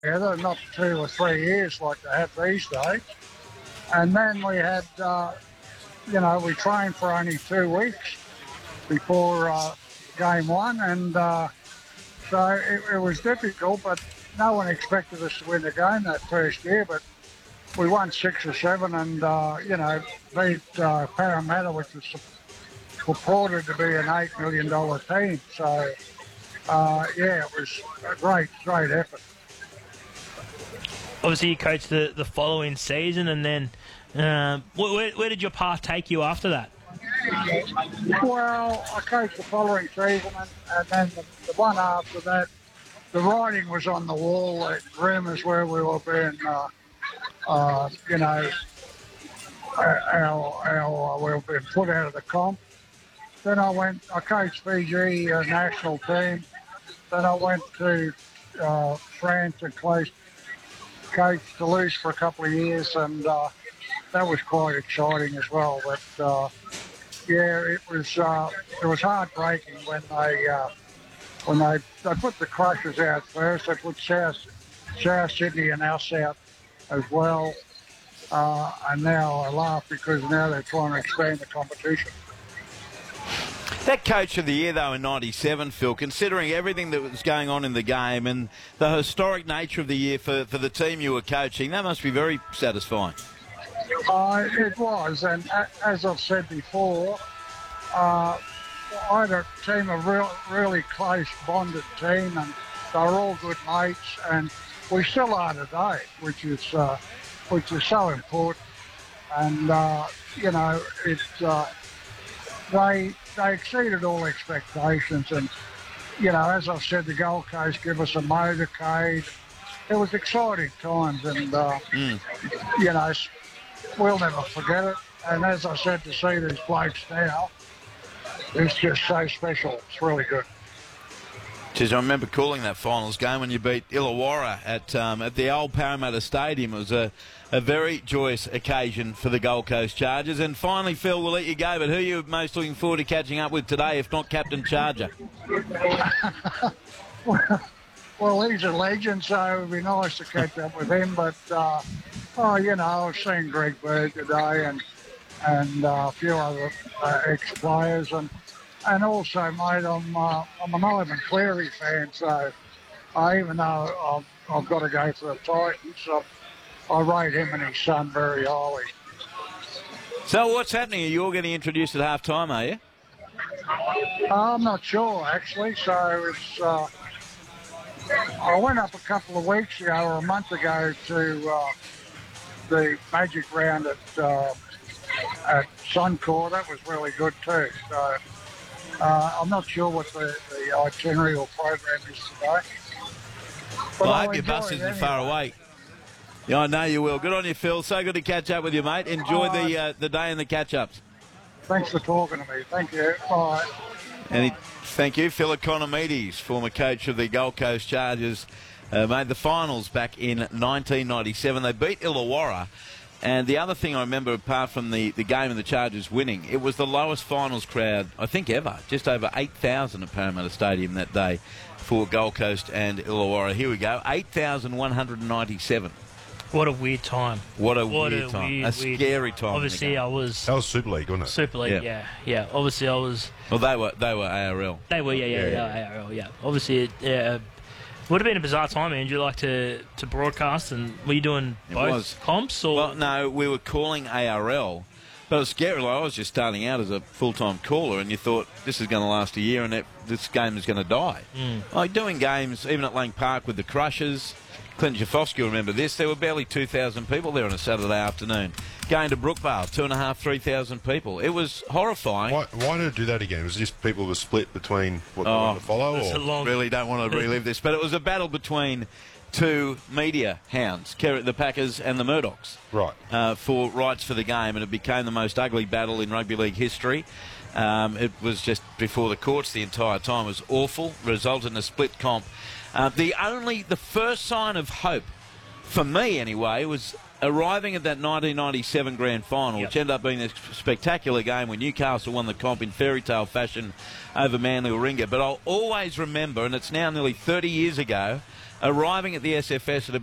together, not 2 or 3 years like they have these days. And then we had, we trained for only 2 weeks before game one, and so it was difficult, but no one expected us to win the game that first year, but we won 6 or 7 and, beat Parramatta, which was purported to be an $8 million team. So, it was a great effort. Obviously, you coached the following season, and then where did your path take you after that? Well, I coached the following season, and then the one after that, the writing was on the wall at rumours where we were being, we were being put out of the comp. Then I coached Fiji national team. Then I went to France and coached Toulouse for a couple of years, and that was quite exciting as well. But it was heartbreaking when they put the Crushers out first. They put South Sydney and us out as well, and now I laugh because now they're trying to expand the competition. That Coach of the Year, though, in 97, Phil, considering everything that was going on in the game and the historic nature of the year for the team you were coaching, that must be very satisfying. It was, and as I've said before, I had a team, really close, bonded team, and they were all good mates, and we still are today, which is so important. And, they exceeded all expectations, and, as I've said, the Gold Coast give us a motorcade. It was exciting times, and, we'll never forget it. And as I said, to see these blokes now, it's just so special. It's really good. Jeez, I remember calling that finals game when you beat Illawarra at the old Parramatta Stadium. It was a very joyous occasion for the Gold Coast Chargers. And finally, Phil, we'll let you go, but who are you most looking forward to catching up with today, if not Captain Charger? Well, he's a legend, so it would be nice to catch up with him. But, I've seen Greg Bird today and a few other ex-players. And also, mate, I'm an Ivan Cleary fan, so even though I've got to go for the Titans, I rate him and his son very highly. So what's happening? You're getting introduced at half-time, are you? I'm not sure, actually. So it's I went up a couple of weeks ago or a month ago to the Magic Round at Suncorp. That was really good too. So I'm not sure what the itinerary or program is today. But well, I hope your bus isn't far away. Yeah, I know you will. Good on you, Phil. So good to catch up with you, mate. Enjoy the day and the catch-ups. Thanks for talking to me. Thank you. Bye. Thank you. Phil Economides, former coach of the Gold Coast Chargers, made the finals back in 1997. They beat Illawarra. And the other thing I remember, apart from the game and the Chargers winning, it was the lowest finals crowd, I think, ever. Just over 8,000 at Parramatta Stadium that day for Gold Coast and Illawarra. Here we go, 8,197. What a weird time. What a weird time. A scary time. Obviously, I was... That was Super League, wasn't it? Super League, yeah. Obviously, I was... Well, they were ARL. They were, ARL, yeah. Obviously, would have been a bizarre time, Andrew, like to broadcast, and were you doing both comps? Or? Well, no, we were calling ARL, but it was scary. Like, I was just starting out as a full-time caller, and you thought, this is going to last a year, and this game is going to die. Like doing games, even at Lang Park with the Crushers, Clint Jafofsky will remember this, there were barely 2,000 people there on a Saturday afternoon. Going to Brookvale, 2,500, 3,000 people. It was horrifying. Why did it do that again? Was it just people were split between what they wanted to follow? Or? Really don't want to relive this, but it was a battle between two media hounds, the Packers and the Murdochs, right? For rights for the game, and it became the most ugly battle in rugby league history. It was just before the courts the entire time. It was awful, resulted in a split comp. The first sign of hope, for me anyway, was arriving at that 1997 grand final, which ended up being a spectacular game when Newcastle won the comp in fairy tale fashion over Manly Warringah. But I'll always remember, and it's now nearly 30 years ago, arriving at the SFS at